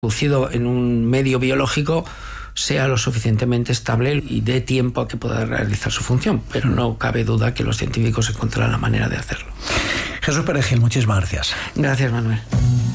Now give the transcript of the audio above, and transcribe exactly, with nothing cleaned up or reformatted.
producido en un medio biológico sea lo suficientemente estable y dé tiempo a que pueda realizar su función, pero no cabe duda que los científicos encontrarán la manera de hacerlo. Jesús Perejil, muchísimas gracias. Gracias, Manuel.